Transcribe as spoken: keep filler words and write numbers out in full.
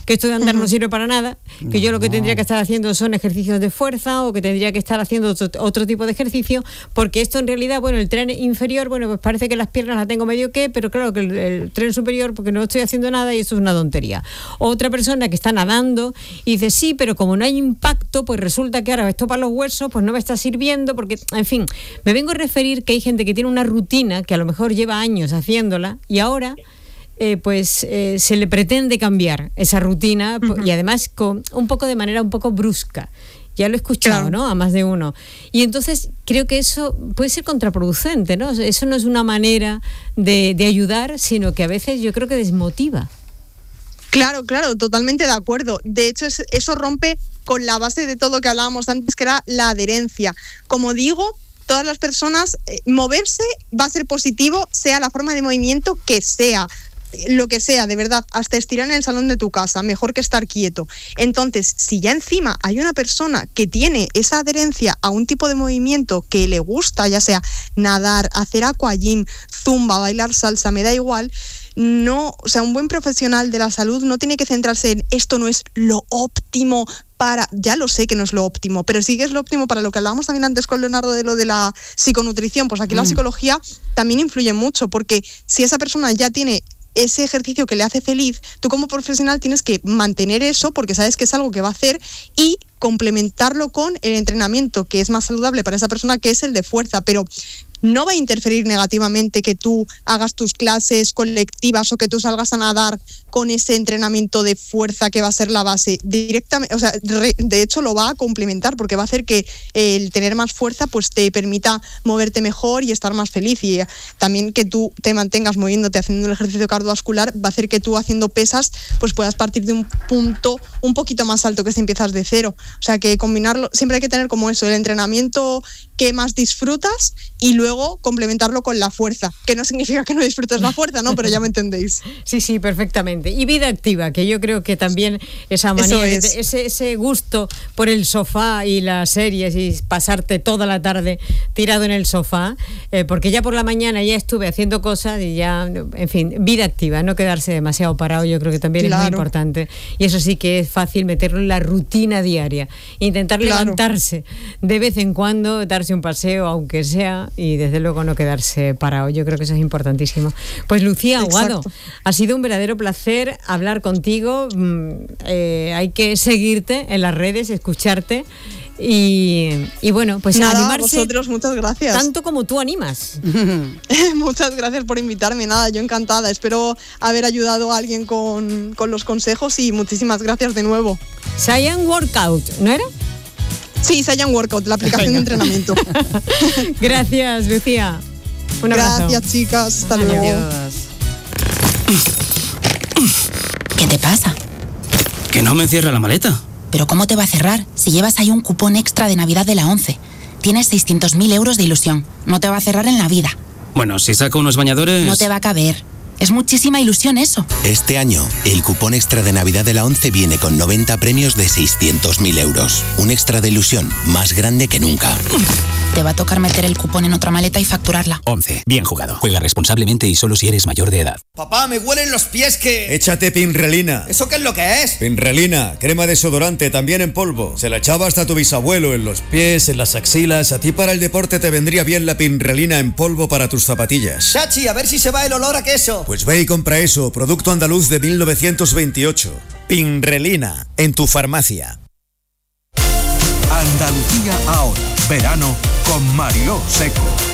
que esto de andar uh-huh. no sirve para nada, que no. yo lo que tendría que estar haciendo son ejercicios de fuerza o que tendría que estar haciendo otro, otro tipo de ejercicio, porque esto en realidad, bueno, el tren inferior, bueno, pues parece que las piernas las tengo medio que, pero claro que el, el tren superior, porque no estoy haciendo nada y esto es una tontería. Otra persona que está nadando y dice, sí, pero como no hay impacto, pues resulta que ahora esto para los huesos, pues no me está sirviendo, porque, en fin, me vengo a referir que hay gente que tiene una rutina que a lo mejor lleva años haciéndola y ahora eh, pues eh, se le pretende cambiar esa rutina uh-huh. y además con un poco de manera un poco brusca. Ya lo he escuchado, claro. ¿no? A más de uno. Y entonces creo que eso puede ser contraproducente, ¿no? Eso no es una manera de, de ayudar, sino que a veces yo creo que desmotiva. Claro, claro, totalmente de acuerdo. De hecho, es, eso rompe con la base de todo lo que hablábamos antes, que era la adherencia. Como digo, todas las personas, eh, moverse va a ser positivo, sea la forma de movimiento que sea. Lo que sea, de verdad, hasta estirar en el salón de tu casa, mejor que estar quieto. Entonces, si ya encima hay una persona que tiene esa adherencia a un tipo de movimiento que le gusta, ya sea nadar, hacer aquagym, zumba, bailar salsa, me da igual, no, o sea, un buen profesional de la salud no tiene que centrarse en esto no es lo óptimo para, ya lo sé que no es lo óptimo, pero sí que es lo óptimo para lo que hablábamos también antes con Leonardo de lo de la psiconutrición, pues aquí mm. la psicología también influye mucho, porque si esa persona ya tiene ese ejercicio que le hace feliz, tú como profesional tienes que mantener eso porque sabes que es algo que va a hacer y complementarlo con el entrenamiento que es más saludable para esa persona, que es el de fuerza, pero no va a interferir negativamente que tú hagas tus clases colectivas o que tú salgas a nadar con ese entrenamiento de fuerza que va a ser la base directamente, o sea, re, de hecho lo va a complementar porque va a hacer que el tener más fuerza pues te permita moverte mejor y estar más feliz, y también que tú te mantengas moviéndote haciendo el ejercicio cardiovascular va a hacer que tú haciendo pesas pues puedas partir de un punto un poquito más alto que si empiezas de cero. O sea que combinarlo, siempre hay que tener como eso, el entrenamiento que más disfrutas y luego complementarlo con la fuerza, que no significa que no disfrutes la fuerza, ¿no? Pero ya me entendéis. Sí, sí, perfectamente. Y vida activa, que yo creo que también esa manía, es. ese, ese gusto por el sofá y las series y pasarte toda la tarde tirado en el sofá, eh, porque ya por la mañana ya estuve haciendo cosas y ya, en fin, vida activa, no quedarse demasiado parado, yo creo que también claro. es muy importante. Y eso sí que es fácil meterlo en la rutina diaria, intentar claro. levantarse de vez en cuando, darse un paseo, aunque sea, y desde luego no quedarse parado. Yo creo que eso es importantísimo. Pues Lucía Aguado, ha sido un verdadero placer hablar contigo. Eh, hay que seguirte en las redes, escucharte y, y bueno, pues nada, animarse. Vosotros, muchas gracias. Tanto como tú animas. Muchas gracias por invitarme. Nada, yo encantada. Espero haber ayudado a alguien con, con los consejos y muchísimas gracias de nuevo. Saiyan Workout, ¿no era? Sí, Saiyan Workout, la aplicación de entrenamiento. Gracias, Lucía. Un abrazo. Gracias, chicas. Hasta luego. Adiós. ¿Qué te pasa? Que no me cierra la maleta. ¿Pero cómo te va a cerrar? Si llevas ahí un cupón extra de Navidad de la ONCE. Tienes seiscientos mil euros de ilusión. No te va a cerrar en la vida. Bueno, si saco unos bañadores... No te va a caber. Es muchísima ilusión eso. Este año, el cupón extra de Navidad de la ONCE viene con noventa premios de seiscientos mil euros. Un extra de ilusión más grande que nunca. Te va a tocar meter el cupón en otra maleta y facturarla. ONCE. Bien jugado. Juega responsablemente y solo si eres mayor de edad. Papá, me huelen los pies que... Échate Pinrelina. ¿Eso qué es lo que es? Pinrelina, crema desodorante, también en polvo. Se la echaba hasta tu bisabuelo en los pies, en las axilas. A ti para el deporte te vendría bien la Pinrelina en polvo para tus zapatillas. Chachi, a ver si se va el olor a queso. Pues ve y compra eso, producto andaluz de mil novecientos veintiocho. Pinrelina, en tu farmacia. Andalucía ahora, verano con Mariló Seco.